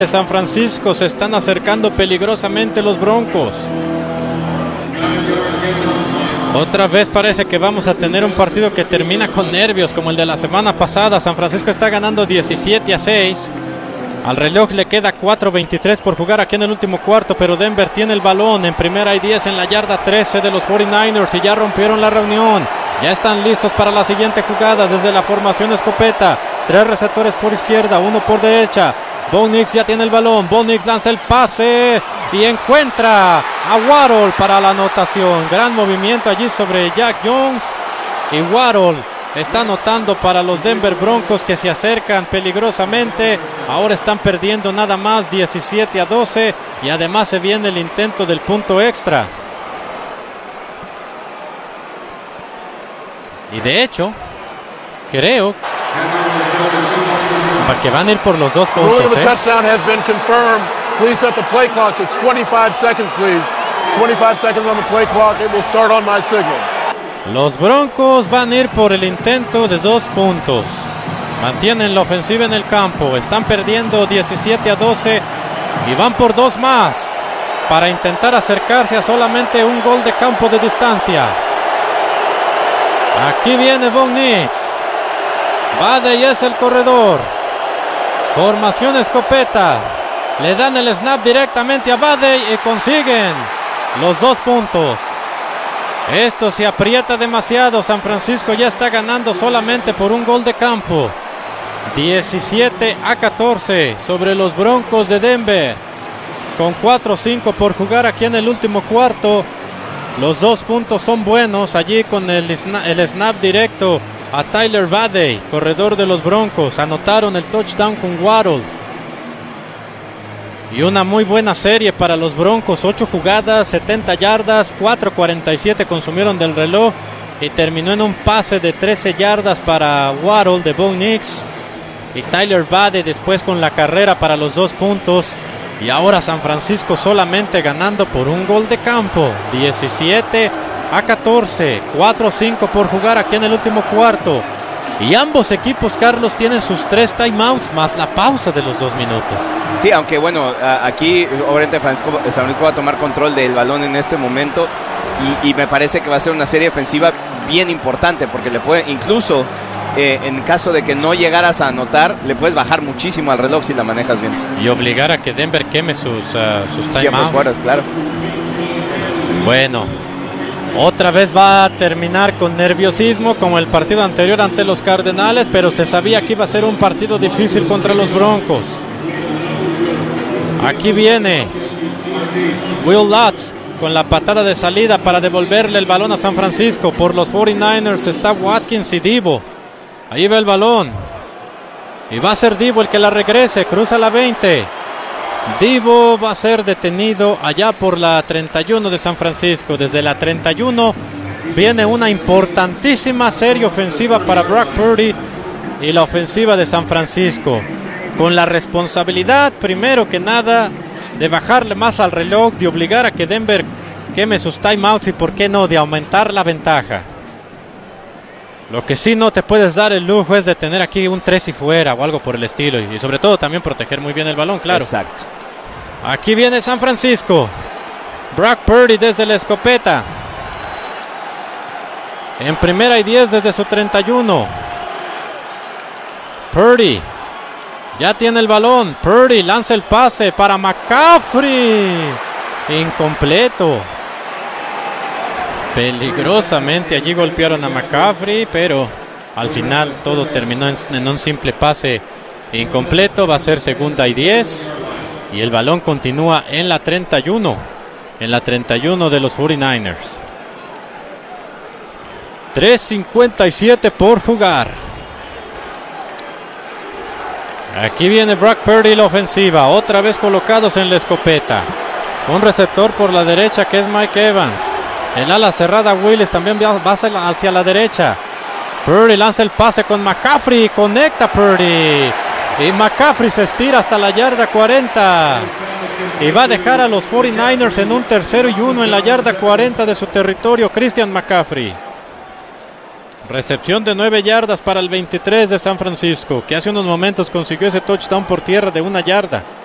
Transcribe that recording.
San Francisco, se están acercando peligrosamente los Broncos. Otra vez parece que vamos a tener un partido que termina con nervios como el de la semana pasada. San Francisco está ganando 17-6. Al reloj le queda 4:23 por jugar aquí en el último cuarto, pero Denver tiene el balón en primera y 10 en la yarda 13 de los 49ers y ya rompieron la reunión. Ya están listos para la siguiente jugada desde la formación escopeta. 3 receptores por izquierda, 1 por derecha. Bo Nix ya tiene el balón. Bo Nix lanza el pase y encuentra a Waddle para la anotación. Gran movimiento allí sobre Jack Jones. Y Waddle está anotando para los Denver Broncos, que se acercan peligrosamente. Ahora están perdiendo nada más 17-12. Y además se viene el intento del punto extra. Y de hecho, creo que van a ir por los 2 puntos. Ruling of the touchdown has been confirmed. Please set the play clock to 25 seconds, please. 25 seconds on the play clock. It will start on my signal. Los Broncos van a ir por el intento de 2 puntos. Mantienen la ofensiva en el campo. Están perdiendo 17-12 y van por 2 más para intentar acercarse a solamente un gol de campo de distancia. Aquí viene Bo Nix. Badey es el corredor. Formación escopeta. Le dan el snap directamente a Badey y consiguen los 2 puntos. Esto se aprieta demasiado. San Francisco ya está ganando solamente por un gol de campo. 17-14 sobre los Broncos de Denver. Con 4-5 por jugar aquí en el último cuarto. Los 2 puntos son buenos allí con el snap directo a Tyler Badey, corredor de los Broncos. Anotaron el touchdown con Waddle. Y una muy buena serie para los Broncos. 8 jugadas, 70 yardas, 4:47 consumieron del reloj. Y terminó en un pase de 13 yardas para Waddle de Bo Nix. Y Tyler Badey después con la carrera para los 2 puntos. Y ahora San Francisco solamente ganando por un gol de campo. 17-14. 4-5 por jugar aquí en el último cuarto. Y ambos equipos, Carlos, tienen sus 3 timeouts más la pausa de los 2 minutos. Sí, aunque bueno, aquí obviamente San Francisco va a tomar control del balón en este momento. Y me parece que va a ser una serie ofensiva bien importante, porque le puede incluso... en caso de que no llegaras a anotar, le puedes bajar muchísimo al reloj si la manejas bien. Y obligar a que Denver queme sus tiempos timeouts. fuera, claro. Bueno, otra vez va a terminar con nerviosismo como el partido anterior ante los Cardenales, pero se sabía que iba a ser un partido difícil contra los Broncos. Aquí viene Will Lutz con la patada de salida para devolverle el balón a San Francisco. Por los 49ers está Watkins y Debo. Ahí va el balón. Y va a ser Debo el que la regrese. Cruza la 20. Debo va a ser detenido allá por la 31 de San Francisco. Desde la 31 viene una importantísima serie ofensiva para Brock Purdy y la ofensiva de San Francisco. Con la responsabilidad, primero que nada, de bajarle más al reloj, de obligar a que Denver queme sus timeouts y, por qué no, de aumentar la ventaja. Lo que sí no te puedes dar el lujo es de tener aquí un 3 y fuera o algo por el estilo. Y sobre todo también proteger muy bien el balón, claro. Exacto. Aquí viene San Francisco. Brock Purdy desde la escopeta. En primera y 10 desde su 31. Purdy. Ya tiene el balón. Purdy lanza el pase para McCaffrey. Incompleto. Peligrosamente allí golpearon a McCaffrey, pero al final todo terminó en un simple pase incompleto. Va a ser segunda y 10 y el balón continúa en la 31, en la 31 de los 49ers. 3:57 por jugar. Aquí viene Brock Purdy, la ofensiva, otra vez colocados en la escopeta. Un receptor por la derecha que es Mike Evans. El ala cerrada Willis también va hacia la derecha. Purdy lanza el pase con McCaffrey. Conecta Purdy. Y McCaffrey se estira hasta la yarda 40. Y va a dejar a los 49ers en un 3-1 en la yarda 40 de su territorio. Christian McCaffrey. Recepción de 9 yardas para el 23 de San Francisco, que hace unos momentos consiguió ese touchdown por tierra de 1 yarda.